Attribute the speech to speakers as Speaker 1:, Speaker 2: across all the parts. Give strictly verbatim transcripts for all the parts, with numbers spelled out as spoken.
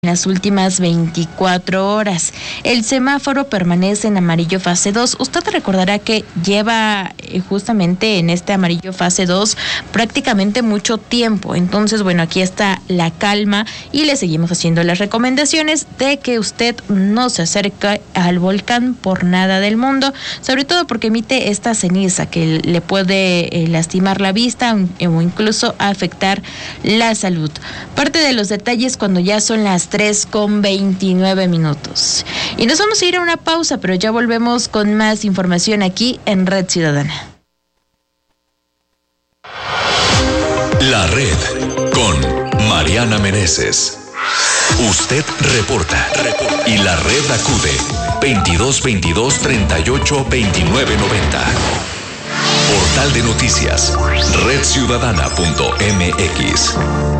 Speaker 1: en las últimas veinticuatro horas. El semáforo permanece en amarillo fase dos. Usted recordará que lleva eh, justamente en este amarillo fase dos prácticamente mucho tiempo. Entonces, bueno, aquí está la calma y le seguimos haciendo las recomendaciones de que usted no se acerque al volcán por nada del mundo, sobre todo porque emite esta ceniza que le puede eh, lastimar la vista o incluso afectar la salud. Parte de los detalles cuando ya son las tres con veintinueve minutos. Y nos vamos a ir a una pausa, pero ya volvemos con más información aquí en Red Ciudadana.
Speaker 2: La Red con Mariana Meneses. Usted reporta, reporta y la red acude veintidós veintidós treinta y ocho veintinueve noventa. Portal de noticias red ciudadana punto m x.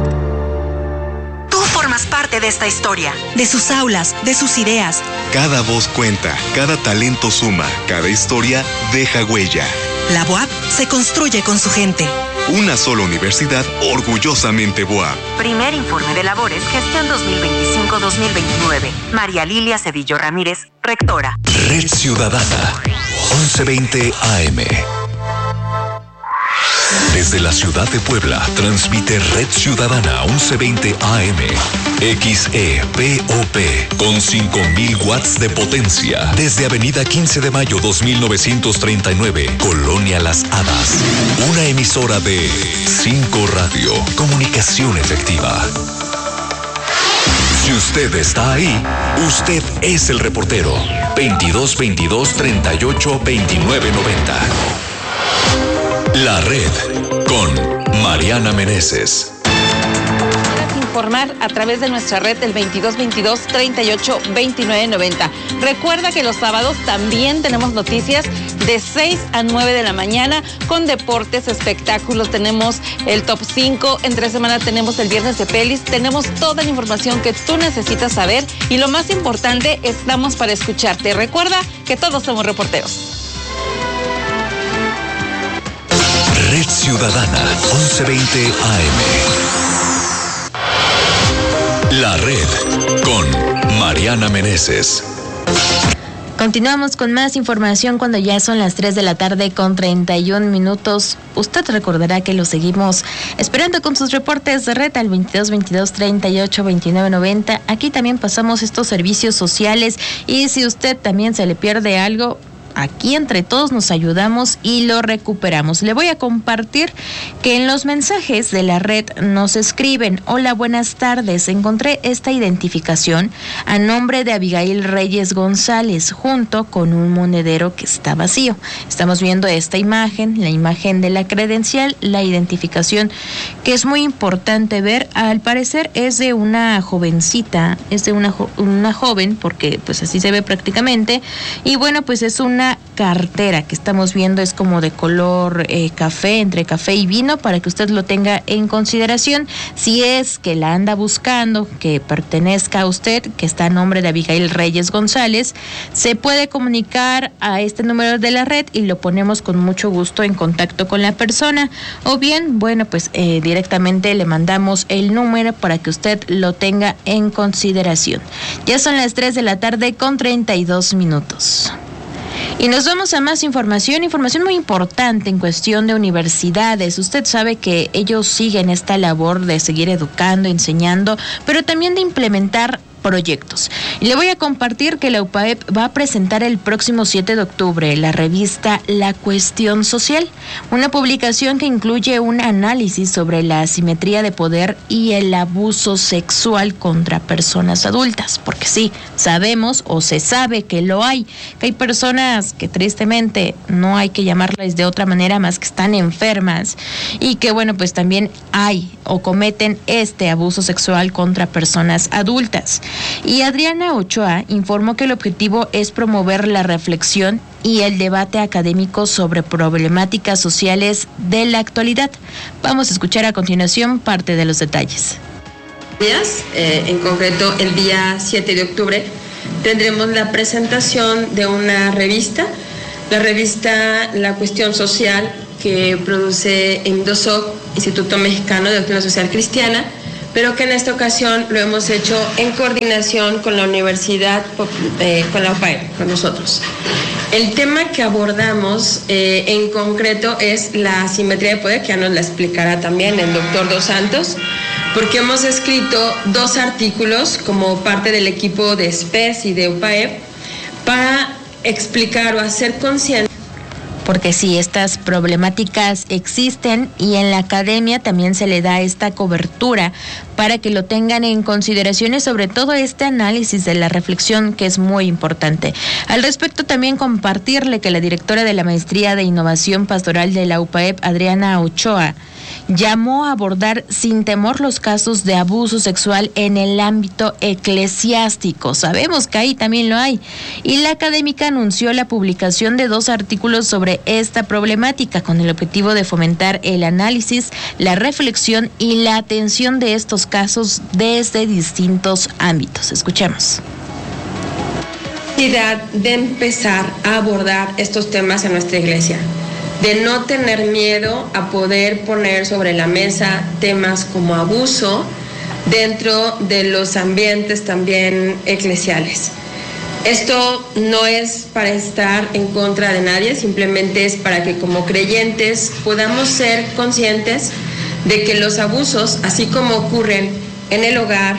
Speaker 3: Formas parte de esta historia, de sus aulas, de sus ideas.
Speaker 4: Cada voz cuenta, cada talento suma, cada historia deja huella.
Speaker 3: La B O A P se construye con su gente.
Speaker 4: Una sola universidad orgullosamente B O A P.
Speaker 3: Primer informe de labores, gestión dos mil veinticinco dos mil veintinueve. María Lilia Cedillo Ramírez, rectora.
Speaker 2: Red Ciudadana, once veinte A M. Desde la ciudad de Puebla, transmite Red Ciudadana once veinte A M. X E P O P con cinco mil watts de potencia. Desde Avenida quince de mayo dos mil novecientos treinta y nueve, Colonia Las Hadas. Una emisora de cinco Radio, comunicación efectiva. Si usted está ahí, usted es el reportero. veintidós veintidós treinta y ocho veintinueve noventa. La Red con Mariana Meneses.
Speaker 5: Informar a través de nuestra red del veintidós veintidós treinta y ocho veintinueve noventa. Recuerda que los sábados también tenemos noticias de seis a nueve de la mañana con deportes, espectáculos, tenemos el top cinco, entre semana tenemos el viernes de pelis, tenemos toda la información que tú necesitas saber y lo más importante, estamos para escucharte. Recuerda que todos somos reporteros.
Speaker 2: Red Ciudadana, once veinte A M. La Red con Mariana Meneses.
Speaker 1: Continuamos con más información cuando ya son las tres de la tarde con treinta y un minutos. Usted recordará que lo seguimos esperando con sus reportes de red al veintidós veintidós treinta y ocho veintinueve noventa. Aquí también pasamos estos servicios sociales y si usted también se le pierde algo, aquí entre todos nos ayudamos y lo recuperamos. Le voy a compartir que en los mensajes de la red nos escriben: hola, buenas tardes, encontré esta identificación a nombre de Abigail Reyes González junto con un monedero que está vacío. Estamos viendo esta imagen, la imagen de la credencial, la identificación que es muy importante ver. Al parecer es de una jovencita, es de una, jo- una joven porque pues así se ve prácticamente y bueno, pues es una Una cartera que estamos viendo, es como de color eh, café, entre café y vino, para que usted lo tenga en consideración. Si es que la anda buscando, que pertenezca a usted, que está a nombre de Abigail Reyes González, se puede comunicar a este número de la red y lo ponemos con mucho gusto en contacto con la persona. O bien, bueno, pues eh, directamente le mandamos el número para que usted lo tenga en consideración. Ya son las tres de la tarde con treinta y dos minutos. Y nos vamos a más información, información muy importante en cuestión de universidades. Usted sabe que ellos siguen esta labor de seguir educando, enseñando, pero también de implementar proyectos. Y le voy a compartir que la U P A E P va a presentar el próximo siete de octubre la revista La Cuestión Social, una publicación que incluye un análisis sobre la asimetría de poder y el abuso sexual contra personas adultas, porque sí, sabemos o se sabe que lo hay, que hay personas que tristemente no hay que llamarlas de otra manera más que están enfermas y que bueno, pues también hay o cometen este abuso sexual contra personas adultas. Y Adriana Ochoa informó que el objetivo es promover la reflexión y el debate académico sobre problemáticas sociales de la actualidad. Vamos a escuchar a continuación parte de los detalles.
Speaker 6: Días, eh, en concreto el día siete de octubre, tendremos la presentación de una revista, la revista La Cuestión Social, que produce INDOSOC, Instituto Mexicano de Doctrina Social Cristiana, pero que en esta ocasión lo hemos hecho en coordinación con la universidad, eh, con la U P A E P, con nosotros. El tema que abordamos eh, en concreto es la asimetría de poder, que ya nos la explicará también el doctor Dos Santos, porque hemos escrito dos artículos como parte del equipo de S P E S y de U P A E P para explicar o hacer consciente.
Speaker 1: Porque sí, estas problemáticas existen y en la academia también se le da esta cobertura para que lo tengan en consideración y sobre todo este análisis de la reflexión que es muy importante. Al respecto también compartirle que la directora de la Maestría de Innovación Pastoral de la U P A E P, Adriana Ochoa, llamó a abordar sin temor los casos de abuso sexual en el ámbito eclesiástico. Sabemos que ahí también lo hay. Y la académica anunció la publicación de dos artículos sobre esta problemática con el objetivo de fomentar el análisis, la reflexión y la atención de estos casos desde distintos ámbitos. Escuchemos.
Speaker 6: De empezar a abordar estos temas en nuestra iglesia, de no tener miedo a poder poner sobre la mesa temas como abuso dentro de los ambientes también eclesiales. Esto no es para estar en contra de nadie, simplemente es para que como creyentes podamos ser conscientes de que los abusos, así como ocurren en el hogar,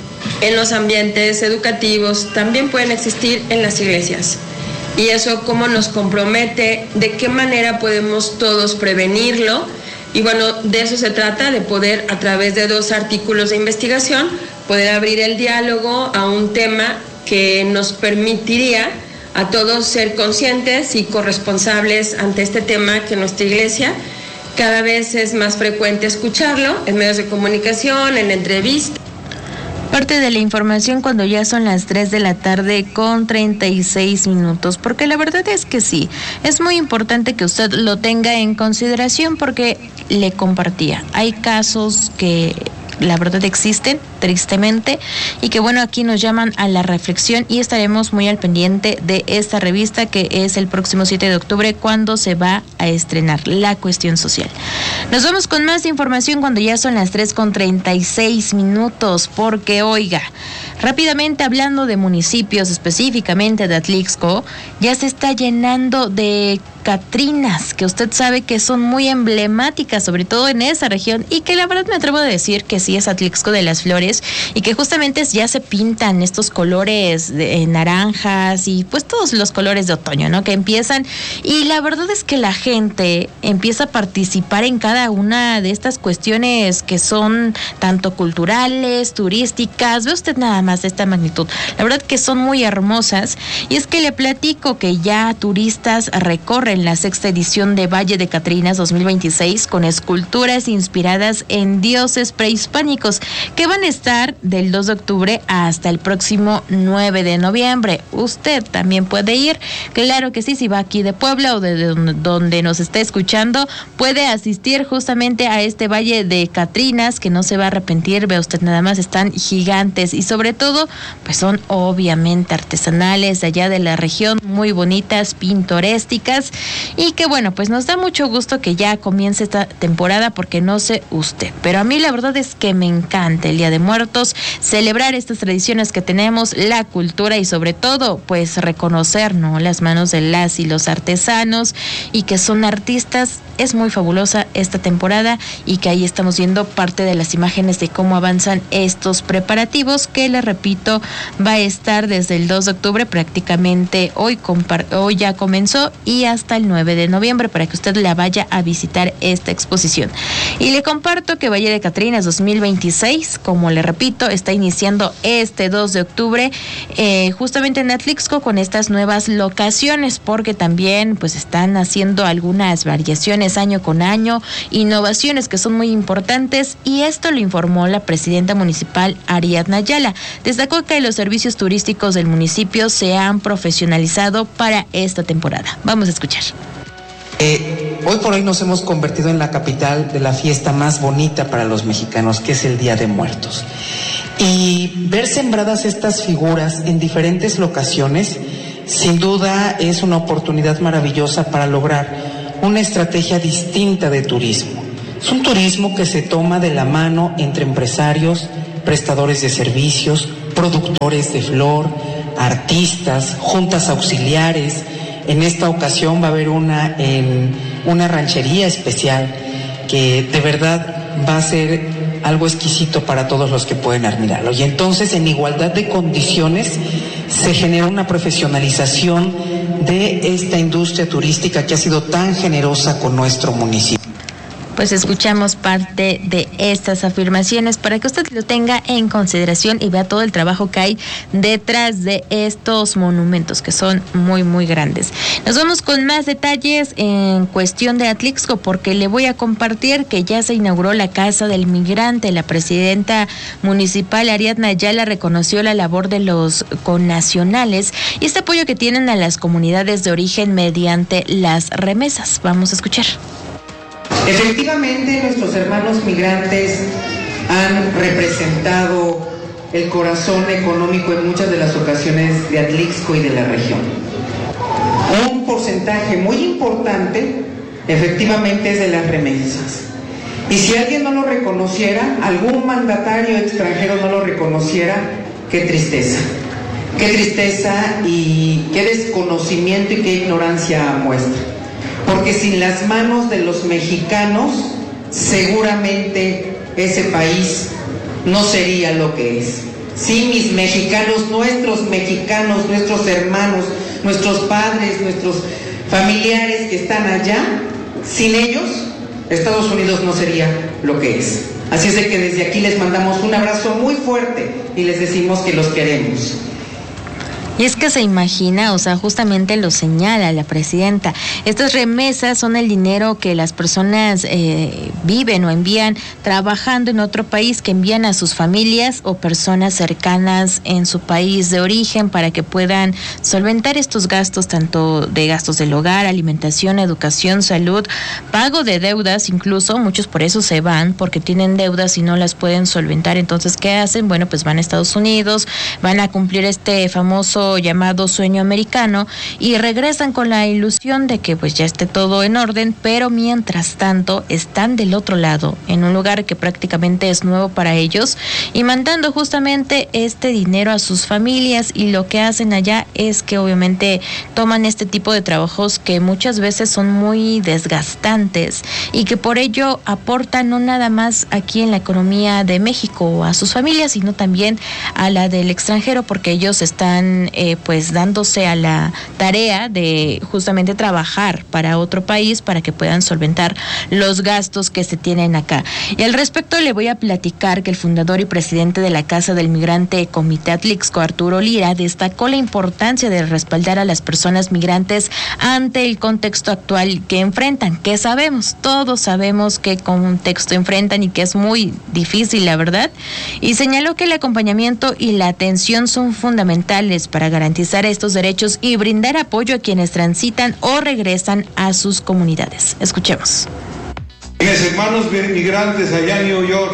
Speaker 6: en los ambientes educativos, también pueden existir en las iglesias. Y eso cómo nos compromete, de qué manera podemos todos prevenirlo. Y bueno, de eso se trata, de poder a través de dos artículos de investigación, poder abrir el diálogo a un tema que nos permitiría a todos ser conscientes y corresponsables ante este tema que en nuestra iglesia cada vez es más frecuente escucharlo en medios de comunicación, en entrevistas.
Speaker 1: Parte de la información cuando ya son las tres de la tarde con treinta y seis minutos, porque la verdad es que sí, es muy importante que usted lo tenga en consideración porque le compartía. Hay casos que la verdad existen, tristemente, y que bueno, aquí nos llaman a la reflexión y estaremos muy al pendiente de esta revista que es el próximo siete de octubre cuando se va a estrenar La Cuestión Social. Nos vamos con más información cuando ya son las tres con treinta y seis minutos, porque oiga, rápidamente hablando de municipios, específicamente de Atlixco, ya se está llenando de catrinas, que usted sabe que son muy emblemáticas, sobre todo en esa región, y que la verdad me atrevo a decir que sí es Atlixco de las Flores, y que justamente ya se pintan estos colores de naranjas y pues todos los colores de otoño, ¿no? Que empiezan, y la verdad es que la gente empieza a participar en cada una de estas cuestiones que son tanto culturales, turísticas, ve usted nada más de esta magnitud, la verdad que son muy hermosas, y es que le platico que ya turistas recorren la sexta edición de Valle de Catrinas dos mil veintiséis con esculturas inspiradas en dioses prehispánicos que van a estar del dos de octubre hasta el próximo nueve de noviembre. Usted también puede ir, claro que sí, si va aquí de Puebla o de donde nos esté escuchando, puede asistir justamente a este Valle de Catrinas que no se va a arrepentir, ve usted nada más, están gigantes y sobre todo pues son obviamente artesanales de allá de la región, muy bonitas, pintorescas, y que bueno, pues nos da mucho gusto que ya comience esta temporada, porque no sé usted, pero a mí la verdad es que me encanta el Día de Muertos, celebrar estas tradiciones que tenemos, la cultura y sobre todo pues reconocer, ¿no?, las manos de las y los artesanos y que son artistas. Es muy fabulosa esta temporada y que ahí estamos viendo parte de las imágenes de cómo avanzan estos preparativos, que les repito, va a estar desde el dos de octubre, prácticamente hoy, compar- hoy ya comenzó, y hasta el nueve de noviembre para que usted la vaya a visitar esta exposición. Y le comparto que Valle de Catrinas dos mil veintiséis, como le repito, está iniciando este dos de octubre eh, justamente en Atlixco con estas nuevas locaciones, porque también pues están haciendo algunas variaciones año con año, innovaciones que son muy importantes, y esto lo informó la presidenta municipal Ariadna Ayala. Destacó que los servicios turísticos del municipio se han profesionalizado para esta temporada. Vamos a escuchar.
Speaker 7: Eh, hoy por hoy nos hemos convertido en la capital de la fiesta más bonita para los mexicanos, que es el Día de Muertos. Y ver sembradas estas figuras en diferentes locaciones, sin duda es una oportunidad maravillosa para lograr una estrategia distinta de turismo. Es un turismo que se toma de la mano entre empresarios, prestadores de servicios, productores de flor, artistas, juntas auxiliares. En esta ocasión va a haber una, en una ranchería especial que de verdad va a ser algo exquisito para todos los que pueden admirarlo. Y entonces, en igualdad de condiciones, se genera una profesionalización de esta industria turística que ha sido tan generosa con nuestro municipio.
Speaker 1: Pues escuchamos parte de estas afirmaciones para que usted lo tenga en consideración y vea todo el trabajo que hay detrás de estos monumentos que son muy muy grandes. Nos vamos con más detalles en cuestión de Atlixco, porque le voy a compartir que ya se inauguró la Casa del Migrante. La presidenta municipal Ariadna Ayala reconoció la labor de los connacionales y este apoyo que tienen a las comunidades de origen mediante las remesas. Vamos a escuchar.
Speaker 8: Efectivamente, nuestros hermanos migrantes han representado el corazón económico en muchas de las ocasiones de Atlixco y de la región. Un porcentaje muy importante, efectivamente, es de las remesas. Y si alguien no lo reconociera, algún mandatario extranjero no lo reconociera, qué tristeza. Qué tristeza y qué desconocimiento y qué ignorancia muestra. Porque sin las manos de los mexicanos, seguramente ese país no sería lo que es. Sí, mis mexicanos, nuestros mexicanos, nuestros hermanos, nuestros padres, nuestros familiares que están allá, sin ellos, Estados Unidos no sería lo que es. Así es de que desde aquí les mandamos un abrazo muy fuerte y les decimos que los queremos.
Speaker 1: Y es que se imagina, o sea, justamente lo señala la presidenta, estas remesas son el dinero que las personas eh, viven o envían trabajando en otro país, que envían a sus familias o personas cercanas en su país de origen para que puedan solventar estos gastos, tanto de gastos del hogar, alimentación, educación, salud, pago de deudas, incluso muchos por eso se van, porque tienen deudas y no las pueden solventar. Entonces, ¿qué hacen? Bueno, pues van a Estados Unidos, van a cumplir este famoso llamado sueño americano y regresan con la ilusión de que pues ya esté todo en orden, pero mientras tanto están del otro lado, en un lugar que prácticamente es nuevo para ellos y mandando justamente este dinero a sus familias. Y lo que hacen allá es que obviamente toman este tipo de trabajos que muchas veces son muy desgastantes y que por ello aportan no nada más aquí en la economía de México o a sus familias, sino también a la del extranjero, porque ellos están Eh, pues dándose a la tarea de justamente trabajar para otro país para que puedan solventar los gastos que se tienen acá. Y al respecto le voy a platicar que el fundador y presidente de la Casa del Migrante Comité Atlixco, Arturo Lira, destacó la importancia de respaldar a las personas migrantes ante el contexto actual que enfrentan, que sabemos, todos sabemos qué contexto enfrentan y que es muy difícil, la verdad, y señaló que el acompañamiento y la atención son fundamentales para garantizar estos derechos y brindar apoyo a quienes transitan o regresan a sus comunidades. Escuchemos.
Speaker 9: Mis hermanos migrantes allá en New York,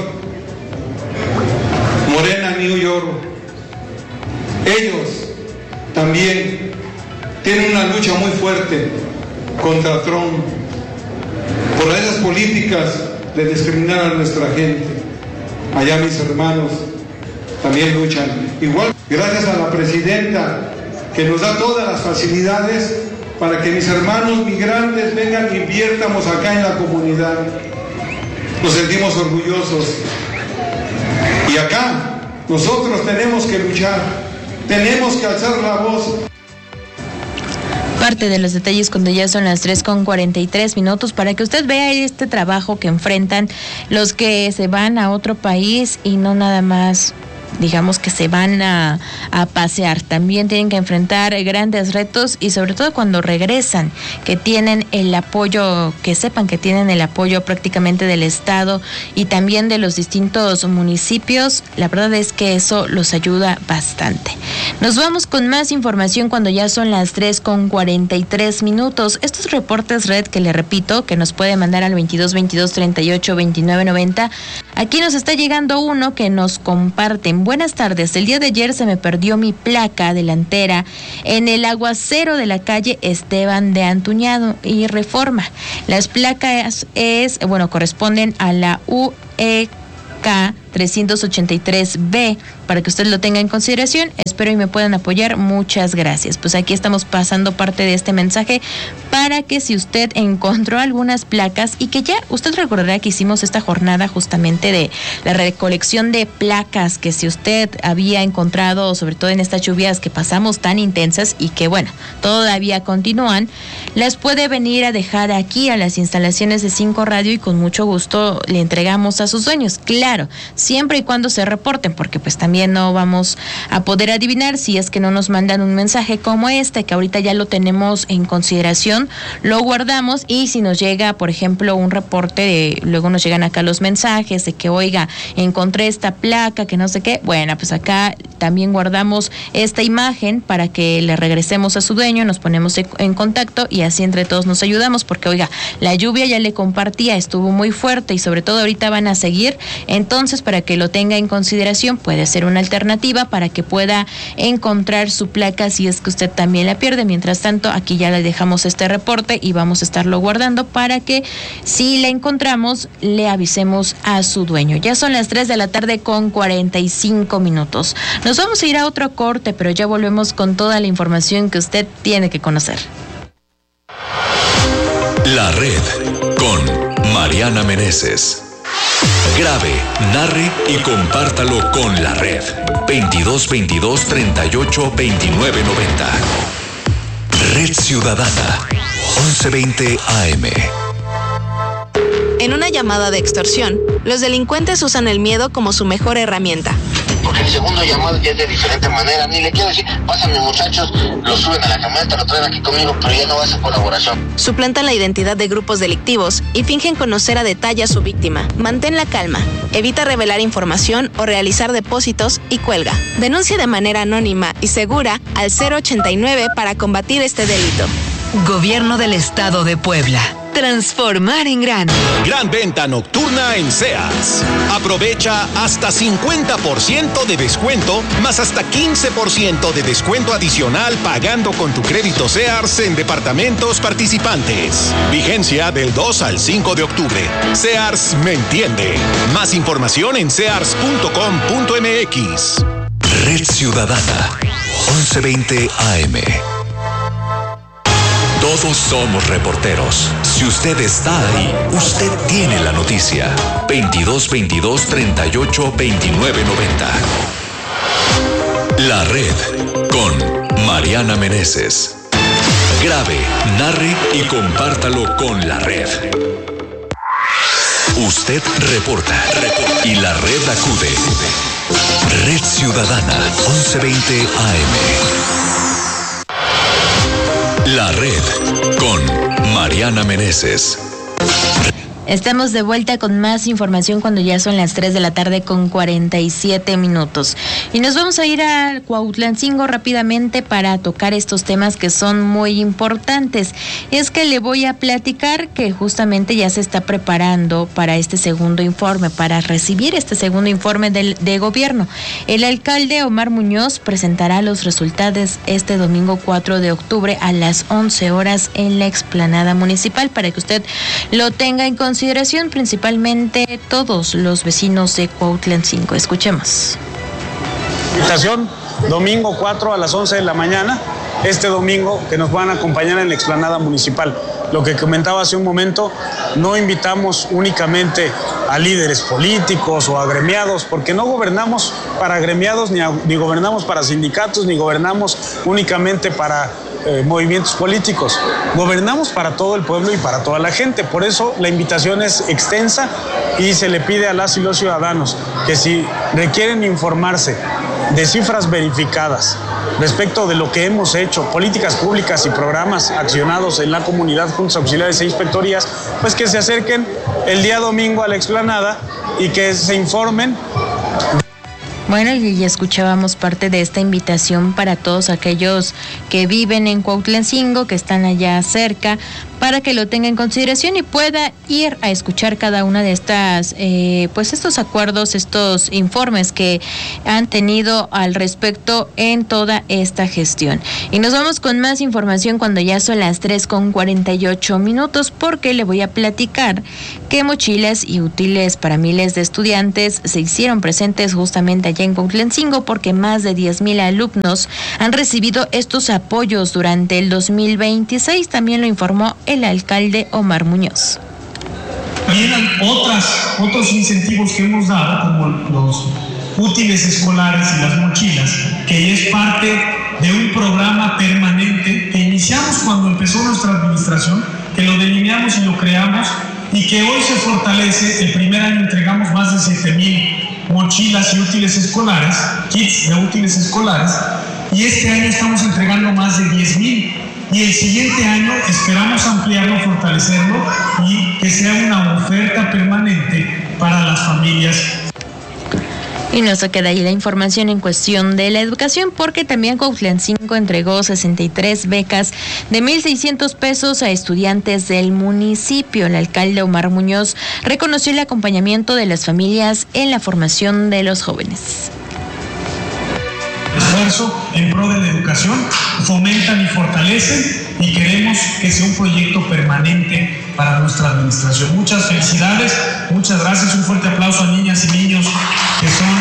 Speaker 9: Morena, New York, ellos también tienen una lucha muy fuerte contra Trump por esas políticas de discriminar a nuestra gente. Allá mis hermanos también luchan. Igual, gracias a la presidenta que nos da todas las facilidades para que mis hermanos migrantes vengan e inviértamos acá en la comunidad. Nos sentimos orgullosos. Y acá nosotros tenemos que luchar, tenemos que alzar la voz.
Speaker 1: Parte de los detalles cuando ya son las tres con cuarenta y tres minutos para que usted vea este trabajo que enfrentan los que se van a otro país y no nada más digamos que se van a, a pasear, también tienen que enfrentar grandes retos y sobre todo cuando regresan, que tienen el apoyo, que sepan que tienen el apoyo prácticamente del Estado y también de los distintos municipios. La verdad es que eso los ayuda bastante. Nos vamos con más información cuando ya son las tres con cuarenta y tres minutos. Estos reportes red que le repito que nos puede mandar al veintidós veintidós treinta y ocho veintinueve noventa. Aquí nos está llegando uno que nos comparten. dicen: buenas tardes, el día de ayer se me perdió mi placa delantera en el aguacero de la calle Esteban de Antuñado y Reforma. Las placas es, bueno, corresponden a la U E K trescientos ochenta y tres B, para que usted lo tenga en consideración. Espero y me puedan apoyar. Muchas gracias. Pues aquí estamos pasando parte de este mensaje para que si usted encontró algunas placas, y que ya usted recordará que hicimos esta jornada justamente de la recolección de placas, que si usted había encontrado, sobre todo en estas lluvias que pasamos tan intensas y que bueno, todavía continúan, las puede venir a dejar aquí a las instalaciones de Cinco Radio y con mucho gusto le entregamos a sus dueños. Claro, siempre y cuando se reporten, porque pues también no vamos a poder adivinar si es que no nos mandan un mensaje como este, que ahorita ya lo tenemos en consideración, lo guardamos, y si nos llega, por ejemplo, un reporte de, luego nos llegan acá los mensajes de que, oiga, encontré esta placa, que no sé qué, bueno, pues acá también guardamos esta imagen para que le regresemos a su dueño, nos ponemos en contacto y así entre todos nos ayudamos, porque oiga, la lluvia, ya le compartía, estuvo muy fuerte y sobre todo ahorita van a seguir. Entonces, para que lo tenga en consideración, puede ser una alternativa para que pueda encontrar su placa si es que usted también la pierde. Mientras tanto, aquí ya le dejamos este reporte y vamos a estarlo guardando para que si la encontramos, le avisemos a su dueño. Ya son las tres de la tarde con cuarenta y cinco minutos. Nos vamos a ir a otro corte, pero ya volvemos con toda la información que usted tiene que conocer.
Speaker 2: La Red con Mariana Meneses. Grabe, narre y compártalo con La Red. veintidós veintidós treinta y ocho veintinueve noventa. Red Ciudadana, once veinte A M.
Speaker 10: En una llamada de extorsión, los delincuentes usan el miedo como su mejor herramienta.
Speaker 11: Porque el segundo llamado ya es de diferente manera. Ni le quiero decir, pasan mis muchachos, lo suben a la camioneta, lo traen aquí conmigo, pero ya no va a ser colaboración.
Speaker 10: Suplantan la identidad de grupos delictivos y fingen conocer a detalle a su víctima. Mantén la calma, evita revelar información o realizar depósitos y cuelga. Denuncia de manera anónima y segura al cero ochenta y nueve para combatir este delito.
Speaker 12: Gobierno del Estado de Puebla. Transformar en grande.
Speaker 13: Gran venta nocturna en Sears. Aprovecha hasta cincuenta por ciento de descuento, más hasta quince por ciento de descuento adicional pagando con tu crédito Sears en departamentos participantes. Vigencia del dos al cinco de octubre. Sears me entiende. Más información en sears punto com punto m x.
Speaker 2: Red Ciudadana, once veinte A M. Todos somos reporteros. Si usted está ahí, usted tiene la noticia. veintidós veintidós treinta y ocho veintinueve noventa. La Red con Mariana Meneses. Grabe, narre y compártalo con La Red. Usted reporta, reporta y La Red acude. Red Ciudadana, once veinte A M. La Red con Mariana Meneses.
Speaker 1: Estamos de vuelta con más información cuando ya son las tres de la tarde con cuarenta y siete minutos. Y nos vamos a ir a Cuautlancingo rápidamente para tocar estos temas que son muy importantes. Es que le voy a platicar que justamente ya se está preparando para este segundo informe, para recibir este segundo informe del, de gobierno. El alcalde Omar Muñoz presentará los resultados este domingo cuatro de octubre a las once horas en la explanada municipal, para que usted lo tenga en consideración. Consideración principalmente todos los vecinos de Cuautlancingo. Escuchemos.
Speaker 14: Invitación, domingo cuatro a las once de la mañana, este domingo, que nos van a acompañar en la explanada municipal. Lo que comentaba hace un momento, no invitamos únicamente a líderes políticos o agremiados, porque no gobernamos para agremiados, ni, a, ni gobernamos para sindicatos, ni gobernamos únicamente para eh, movimientos políticos. Gobernamos para todo el pueblo y para toda la gente. Por eso la invitación es extensa y se le pide a las y los ciudadanos que si requieren informarse de cifras verificadas respecto de lo que hemos hecho, políticas públicas y programas accionados en la comunidad, juntas auxiliares e inspectorías, pues que se acerquen el día domingo a la explanada y que se informen.
Speaker 1: Bueno, y ya escuchábamos parte de esta invitación para todos aquellos que viven en Cuautlancingo, que están allá cerca, para que lo tenga en consideración y pueda ir a escuchar cada una de estas, eh, pues estos acuerdos, estos informes que han tenido al respecto en toda esta gestión. Y nos vamos con más información cuando ya son las tres con cuarenta y ocho minutos, porque le voy a platicar que mochilas y útiles para miles de estudiantes se hicieron presentes justamente allá en Cuautlancingo, porque más de diez mil alumnos han recibido estos apoyos durante el dos mil veintiséis, también lo informó el alcalde Omar Muñoz.
Speaker 15: También hay otras, otros incentivos que hemos dado, como los útiles escolares y las mochilas, que es parte de un programa permanente que iniciamos cuando empezó nuestra administración, que lo delineamos y lo creamos y que hoy se fortalece. El primer año entregamos más de siete mil mochilas y útiles escolares, kits de útiles escolares, y este año estamos entregando más de diez mil. Y el siguiente año esperamos ampliarlo, fortalecerlo y que sea una oferta permanente para las familias.
Speaker 1: Y no se queda ahí la información en cuestión de la educación, porque también Cuautlancingo entregó sesenta y tres becas de mil seiscientos pesos a estudiantes del municipio. El alcalde Omar Muñoz reconoció el acompañamiento de las familias en la formación de los jóvenes.
Speaker 15: Esfuerzo en pro de la educación, fomentan y fortalecen, y queremos que sea un proyecto permanente para nuestra administración. Muchas felicidades, muchas gracias, un fuerte aplauso a niñas y niños que son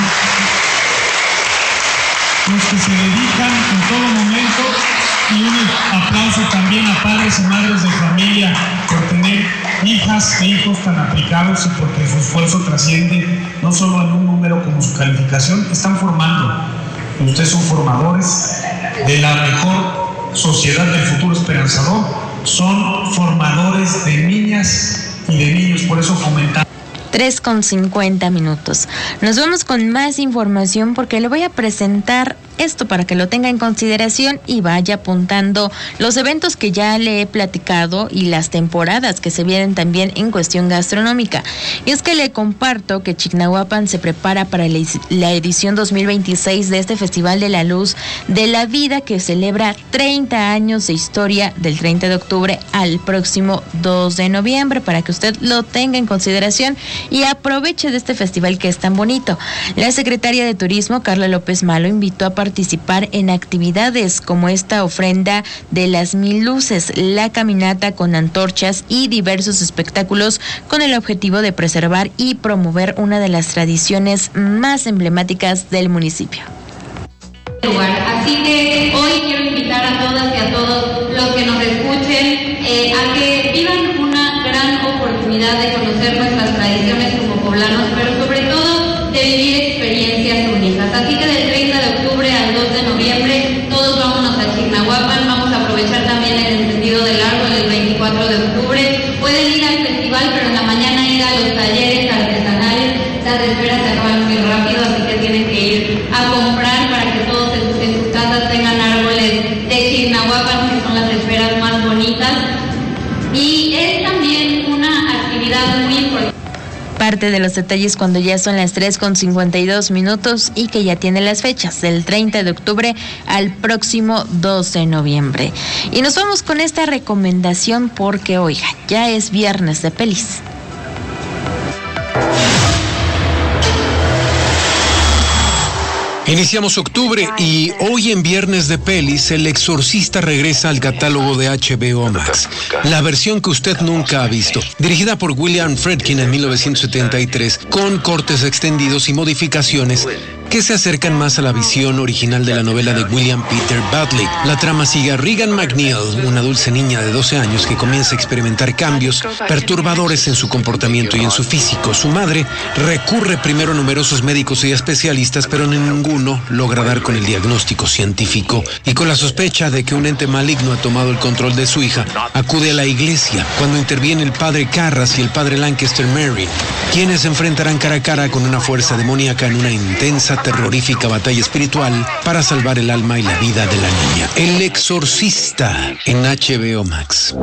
Speaker 15: los que se dedican en todo momento, y un aplauso también a padres y madres de familia por tener hijas e hijos tan aplicados y porque su esfuerzo trasciende no solo en un número como su calificación. Están formando. Ustedes son formadores de la mejor sociedad del futuro esperanzador, son formadores de niñas y de niños, por eso fomentamos.
Speaker 1: tres con cincuenta minutos. Nos vamos con más información, porque le voy a presentar esto para que lo tenga en consideración y vaya apuntando los eventos que ya le he platicado y las temporadas que se vienen también en cuestión gastronómica. Y es que le comparto que Chignahuapan se prepara para la edición dos mil veintiséis de este Festival de la Luz de la Vida, que celebra treinta años de historia, del treinta de octubre al próximo dos de noviembre, para que usted lo tenga en consideración y aproveche de este festival que es tan bonito. La secretaria de Turismo, Carla López Malo, invitó a participar en actividades como esta ofrenda de las mil luces, la caminata con antorchas y diversos espectáculos, con el objetivo de preservar y promover una de las tradiciones más emblemáticas del municipio.
Speaker 16: Así que hoy quiero invitar a todas y a todos los que nos escuchen eh, a que vivan una gran oportunidad de conocer nuestras tradiciones como poblanos, pero sobre todo de vivir experiencias únicas. Así que del treinta de octubre al dos de noviembre todos vámonos a Chignahuapan. Vamos a aprovechar también el encendido del árbol el veinticuatro de octubre. Pueden ir al festival, pero en la mañana ir a los talleres artesanales. Las esferas se acaban muy rápido, así que tienen que ir a comprar para que todos en sus, en sus casas tengan árboles de Chignahuapan, que son las esferas más bonitas. Y es también una actividad muy importante.
Speaker 1: Parte de los detalles cuando ya son las tres con cincuenta y dos minutos y que ya tiene las fechas del treinta de octubre al próximo dos de noviembre. Y nos vamos con esta recomendación porque, oiga, ya es viernes de pelis.
Speaker 17: Iniciamos octubre y hoy en Viernes de Pelis, El Exorcista regresa al catálogo de H B O Max. La versión que usted nunca ha visto. Dirigida por William Friedkin en mil novecientos setenta y tres, con cortes extendidos y modificaciones que se acercan más a la visión original de la novela de William Peter Bradley. La trama sigue a Regan McNeil, una dulce niña de doce años que comienza a experimentar cambios perturbadores en su comportamiento y en su físico. Su madre recurre primero a numerosos médicos y especialistas, pero ninguno logra dar con el diagnóstico científico. Y con la sospecha de que un ente maligno ha tomado el control de su hija, acude a la iglesia, cuando interviene el padre Carras y el padre Lancaster Mary, quienes se enfrentarán cara a cara con una fuerza demoníaca en una intensa, terrorífica batalla espiritual para salvar el alma y la vida de la niña. El Exorcista en H B O Max.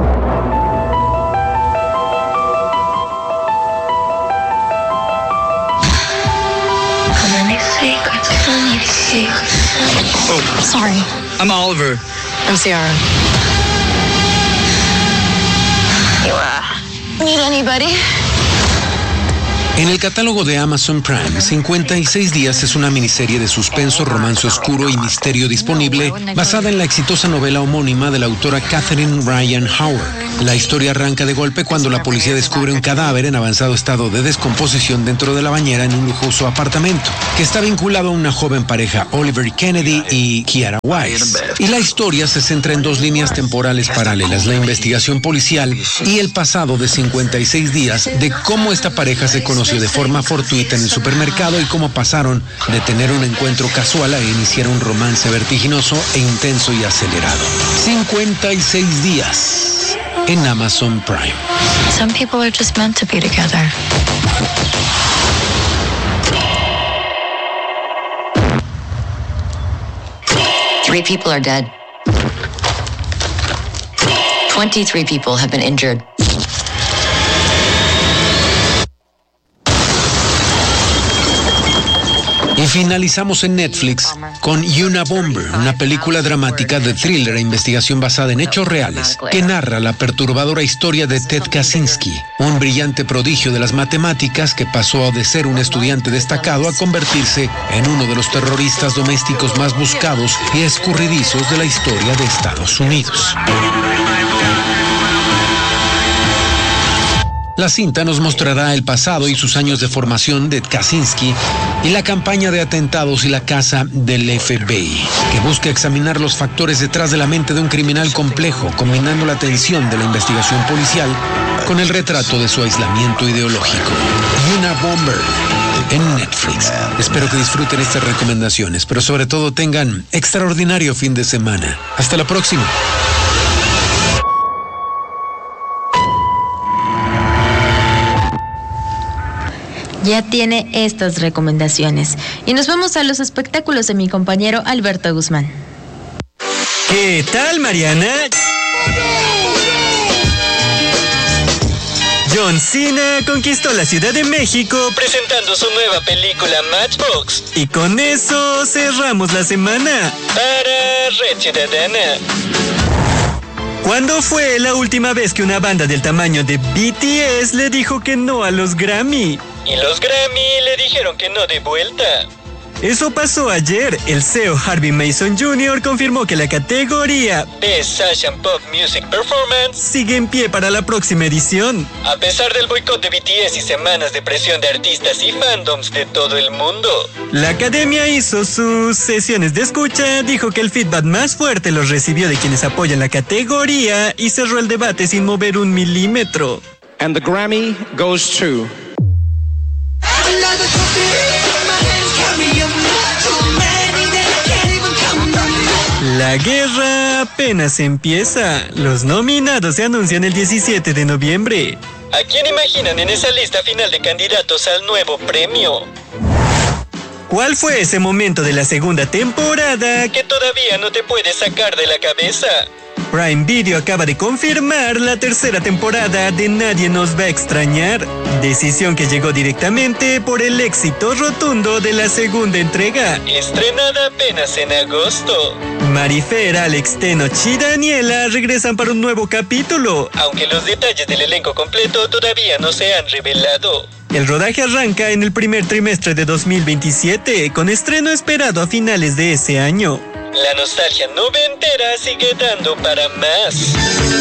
Speaker 18: Oh, sorry. I'm Oliver. I'm Ciara.
Speaker 12: You uh, need anybody?
Speaker 17: En el catálogo de Amazon Prime, cincuenta y seis días es una miniserie de suspenso, romance oscuro y misterio disponible basada en la exitosa novela homónima de la autora Catherine Ryan Howard. La historia arranca de golpe cuando la policía descubre un cadáver en avanzado estado de descomposición dentro de la bañera en un lujoso apartamento, que está vinculado a una joven pareja, Oliver Kennedy y Kiara Weiss. Y la historia se centra en dos líneas temporales paralelas, la investigación policial y el pasado de cincuenta y seis días de cómo esta pareja se conoció de forma fortuita en el supermercado y cómo pasaron de tener un encuentro casual a iniciar un romance vertiginoso e intenso y acelerado. cincuenta y seis días en Amazon Prime.
Speaker 12: Some people are just meant to be together. Three people are dead. twenty-three people have been injured.
Speaker 17: Y finalizamos en Netflix con Unabomber, una película dramática de thriller e investigación basada en hechos reales que narra la perturbadora historia de Ted Kaczynski, un brillante prodigio de las matemáticas que pasó de ser un estudiante destacado a convertirse en uno de los terroristas domésticos más buscados y escurridizos de la historia de Estados Unidos. La cinta nos mostrará el pasado y sus años de formación de Kaczynski y la campaña de atentados y la caza del F B I, que busca examinar los factores detrás de la mente de un criminal complejo, combinando la tensión de la investigación policial con el retrato de su aislamiento ideológico. Unabomber en Netflix. Espero que disfruten estas recomendaciones, pero sobre todo tengan extraordinario fin de semana. Hasta la próxima.
Speaker 1: Ya tiene estas recomendaciones. Y nos vamos a los espectáculos de mi compañero Alberto Guzmán.
Speaker 18: ¿Qué tal, Mariana? John Cena conquistó la Ciudad de México presentando su nueva película Matchbox. Y con eso cerramos la semana para Red Ciudadana. ¿Cuándo fue la última vez que una banda del tamaño de B T S le dijo que no a los Grammy? Y los Grammy le dijeron que no de vuelta. Eso pasó ayer. El C E O Harvey Mason junior confirmó que la categoría Best Asian Pop Music Performance sigue en pie para la próxima edición. A pesar del boicot de B T S y semanas de presión de artistas y fandoms de todo el mundo. La academia hizo sus sesiones de escucha, dijo que el feedback más fuerte los recibió de quienes apoyan la categoría y cerró el debate sin mover un milímetro.
Speaker 19: And the Grammy goes to...
Speaker 18: La guerra apenas empieza. Los nominados se anuncian el diecisiete de noviembre. ¿A quién imaginan en esa lista final de candidatos al nuevo premio? ¿Cuál fue ese momento de la segunda temporada que todavía no te puedes sacar de la cabeza? Prime Video acaba de confirmar la tercera temporada de Nadie nos va a extrañar, decisión que llegó directamente por el éxito rotundo de la segunda entrega, estrenada apenas en agosto. Marifer, Alex, Tenoch y Daniela regresan para un nuevo capítulo, aunque los detalles del elenco completo todavía no se han revelado. El rodaje arranca en el primer trimestre de dos mil veintisiete, con estreno esperado a finales de ese año. La nostalgia noventera sigue dando para más.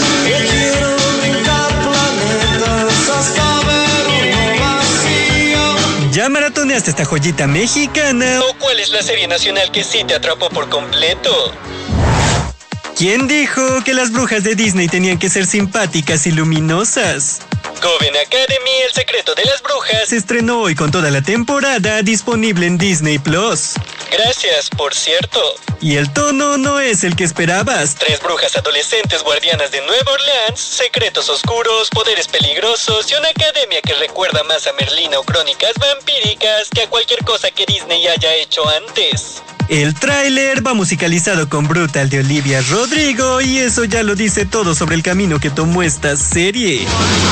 Speaker 18: ¿Ya maratoneaste esta joyita mexicana? ¿O cuál es la serie nacional que sí te atrapó por completo? ¿Quién dijo que las brujas de Disney tenían que ser simpáticas y luminosas? Coven Academy, el secreto de las brujas, se estrenó hoy con toda la temporada disponible en Disney Plus. Gracias, por cierto. Y el tono no es el que esperabas. Tres brujas adolescentes guardianas de Nueva Orleans, secretos oscuros, poderes peligrosos y una academia que recuerda más a Merlina o crónicas vampíricas que a cualquier cosa que Disney haya hecho antes. El tráiler va musicalizado con Brutal de Olivia Rodrigo y eso ya lo dice todo sobre el camino que tomó esta serie.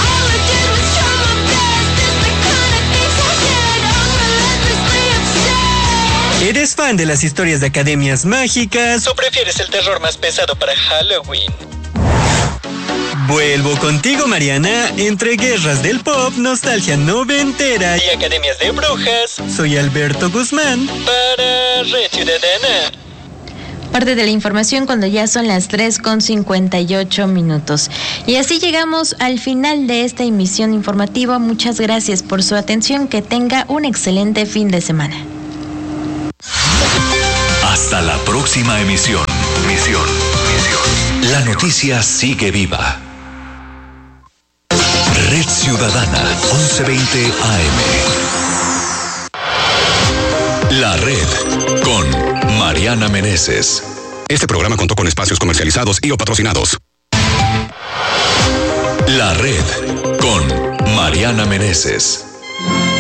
Speaker 18: ¿Eres fan de las historias de academias mágicas o prefieres el terror más pesado para Halloween? Vuelvo contigo, Mariana, entre guerras del pop, nostalgia noventera y academias de brujas. Soy Alberto Guzmán para Red Ciudadana.
Speaker 1: Parte de la información cuando ya son las tres con cincuenta y ocho minutos. Y así llegamos al final de esta emisión informativa. Muchas gracias por su atención. Que tenga un excelente fin de semana.
Speaker 2: Hasta la próxima emisión. Misión, misión. La noticia sigue viva. Red Ciudadana, once veinte A M. La Red con Mariana Meneses.
Speaker 20: Este programa contó con espacios comercializados y o patrocinados.
Speaker 2: La Red con Mariana Meneses.